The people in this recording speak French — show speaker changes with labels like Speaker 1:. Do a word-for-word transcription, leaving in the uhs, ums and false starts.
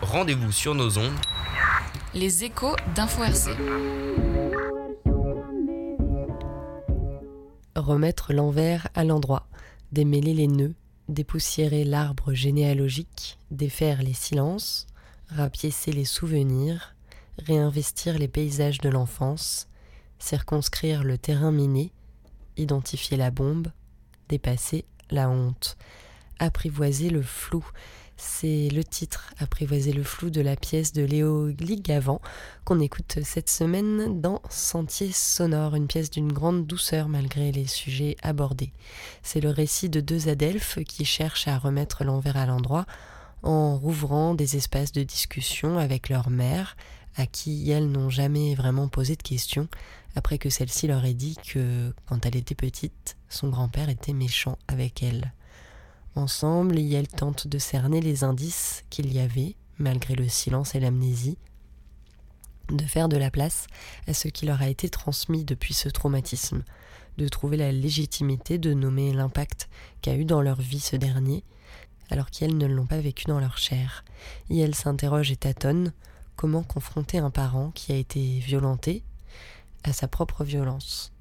Speaker 1: rendez-vous sur nos ondes.
Speaker 2: Les échos d'Info R C.
Speaker 3: Remettre l'envers à l'endroit, démêler les nœuds, dépoussiérer l'arbre généalogique, défaire les silences, rapiécer les souvenirs, réinvestir les paysages de l'enfance, circonscrire le terrain miné, identifier la bombe, dépasser la honte, apprivoiser le flou. C'est le titre, Apprivoiser le flou, de la pièce de Léo Ligavant qu'on écoute cette semaine dans Sentier sonore, une pièce d'une grande douceur malgré les sujets abordés. C'est le récit de deux adelphes qui cherchent à remettre l'envers à l'endroit en rouvrant des espaces de discussion avec leur mère, à qui elles n'ont jamais vraiment posé de questions, après que celle-ci leur ait dit que, quand elle était petite, son grand-père était méchant avec elle. Ensemble, elles tentent de cerner les indices qu'il y avait, malgré le silence et l'amnésie, de faire de la place à ce qui leur a été transmis depuis ce traumatisme, de trouver la légitimité de nommer l'impact qu'a eu dans leur vie ce dernier, alors qu'elles ne l'ont pas vécu dans leur chair. Et elles s'interrogent et tâtonnent comment confronter un parent qui a été violenté à sa propre violence.